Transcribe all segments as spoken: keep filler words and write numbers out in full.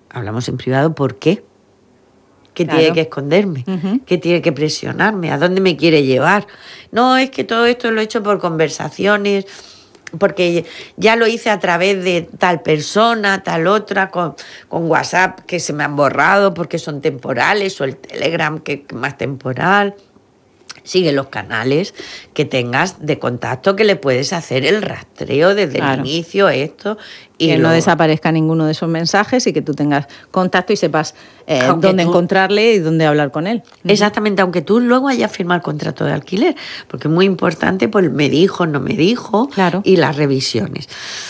hablamos en privado, ¿por qué? ¿Qué Claro. tiene que esconderme? Uh-huh. ¿Qué tiene que presionarme? ¿A dónde me quiere llevar? No, es que todo esto lo he hecho por conversaciones, porque ya lo hice a través de tal persona, tal otra, con, con WhatsApp que se me han borrado porque son temporales, o el Telegram que es más temporal. Sigue los canales que tengas de contacto, que le puedes hacer el rastreo desde Claro. el inicio, esto. Y que luego, no desaparezca ninguno de esos mensajes y que tú tengas contacto y sepas eh, Aunque dónde tú- encontrarle y dónde hablar con él. Exactamente, aunque tú luego hayas firmado el contrato de alquiler, porque es muy importante, pues me dijo, no me dijo, Claro. y las revisiones.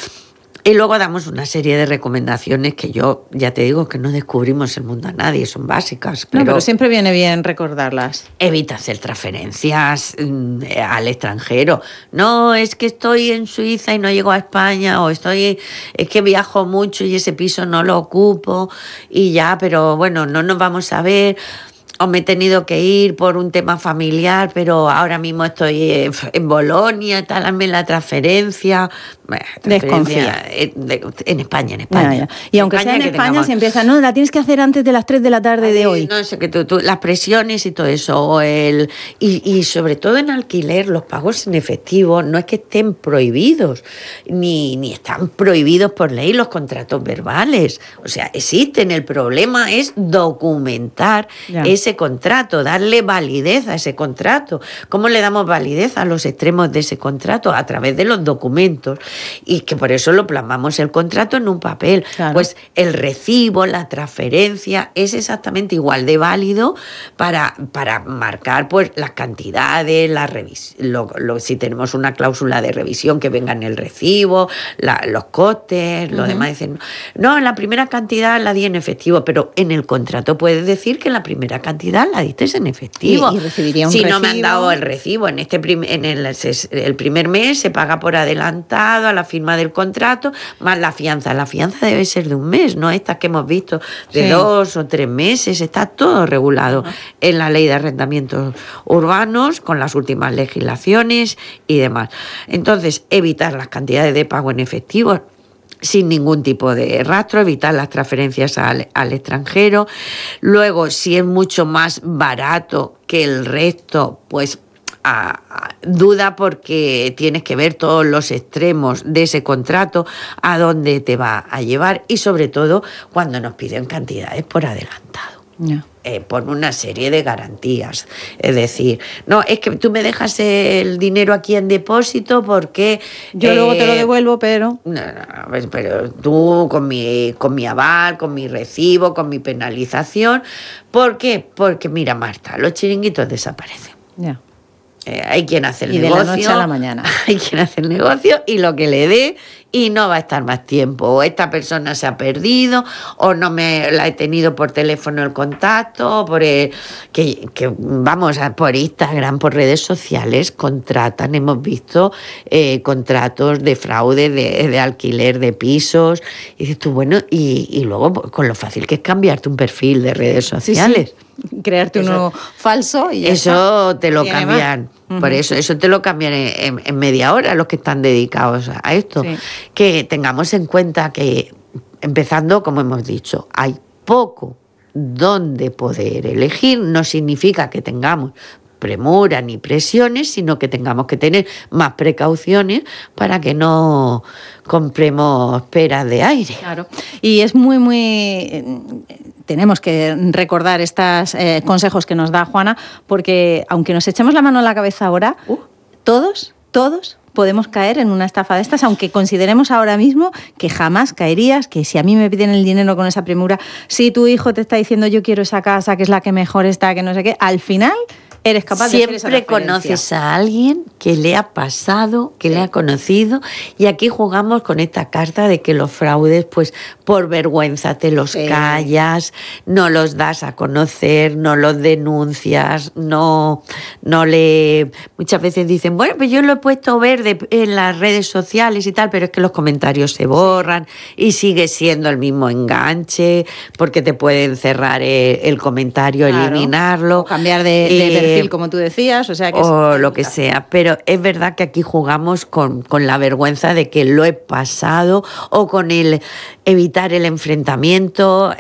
Y luego damos una serie de recomendaciones que yo, ya te digo, que no descubrimos el mundo a nadie, son básicas, No, pero, pero siempre viene bien recordarlas. evita hacer transferencias mm, al extranjero. No, es que estoy en Suiza y no llego a España, o estoy, es que viajo mucho y ese piso no lo ocupo y ya, pero bueno, no nos vamos a ver. O me he tenido que ir por un tema familiar, pero ahora mismo estoy eh, en Bolonia y tal, hazme la transferencia. Bueno, transferencia, Desconfía. eh, de- En España, en España. Ya, ya. Y aunque sea en que España, tengamos- si empieza, no, la tienes que hacer antes de las tres de la tarde de Ay, hoy. No sé, que tú, tú- las presiones y todo eso, o el, y, y sobre todo en alquiler, los pagos en efectivo no es que estén prohibidos, ni, ni están prohibidos por ley los contratos verbales. O sea, existen. El problema es documentar Ya. ese contrato, darle validez a ese contrato. ¿Cómo le damos validez a los extremos de ese contrato? A través de los documentos. Y que por eso lo plasmamos el contrato en un papel. Claro. Pues el recibo, la transferencia, es exactamente igual de válido para, para marcar pues las cantidades, la revis- lo, lo- si tenemos una cláusula de revisión que venga en el recibo, la- los costes, lo Ujú. demás. Dicen, no, la primera cantidad la di en efectivo, pero en el contrato puedes decir que la primera cantidad la diste en efectivo. Y- y recibiría un si no me han recibo. dado el recibo en este prim- en el, se- el primer mes, se paga por adelantado a la firma del contrato, más la fianza. La fianza debe ser de un mes, no estas que hemos visto de Sí. dos o tres meses. Está todo regulado Ajá. en la ley de arrendamientos urbanos, con las últimas legislaciones y demás. Entonces, evitar las cantidades de pago en efectivo sin ningún tipo de rastro, evitar las transferencias al, al extranjero. Luego, si es mucho más barato que el resto, pues a- a- duda, porque tienes que ver todos los extremos de ese contrato, a dónde te va a llevar, y sobre todo cuando nos piden cantidades por adelantado. Ya. Eh, por una serie de garantías. Es decir, no, es que tú me dejas el dinero aquí en depósito porque... Yo eh, luego te lo devuelvo, pero... No, no, no, pues, pero tú con mi, con mi aval, con mi recibo, con mi penalización. ¿Por qué? Porque mira, Marta, los chiringuitos desaparecen. Ya. Eh, hay quien hace el Y de negocio. la noche a la mañana. Hay quien hace el negocio y lo que le dé, y no va a estar más tiempo. O esta persona se ha perdido, o no me la he tenido por teléfono el contacto, o por el, que, que vamos a por Instagram, por redes sociales, contratan, hemos visto eh, contratos de fraude, de, de alquiler de pisos. Y dices tú, bueno, y, y luego con lo fácil que es cambiarte un perfil de redes Sí, sociales. sí. Crearte Eso- uno falso y ya Eso está. te lo Tiene cambian. más. Ujú. Por eso, eso te lo cambian en, en- en media hora los que están dedicados a, a esto. Sí. Que tengamos en cuenta que, empezando, como hemos dicho, hay poco donde poder elegir. No significa que tengamos premura ni presiones, sino que tengamos que tener más precauciones para que no compremos peras de aire. Claro. Y es muy, muy... eh, Tenemos que recordar estos eh, consejos que nos da Juana, porque aunque nos echemos la mano a la cabeza ahora, Uh. todos, todos podemos caer en una estafa de estas, aunque consideremos ahora mismo que jamás caerías, que si a mí me piden el dinero con esa premura, si tu hijo te está diciendo yo quiero esa casa, que es la que mejor está, que no sé qué, al final eres capaz de hacer esa Siempre transferencia. conoces a alguien que le ha pasado, que Sí. le ha conocido, y aquí jugamos con esta carta de que los fraudes, pues por vergüenza te los Sí. callas, no los das a conocer, no los denuncias, no, no le... Muchas veces dicen, bueno, pues yo lo he puesto verde en las redes sociales y tal, pero es que los comentarios se borran y sigue siendo el mismo enganche, porque te pueden cerrar el, el comentario, Claro. eliminarlo. O cambiar de, de Eh, perfil, como tú decías, o sea que... o es- lo que sea, pero es verdad que aquí jugamos con, con la vergüenza de que lo he pasado, o con el evitar el enfrentamiento.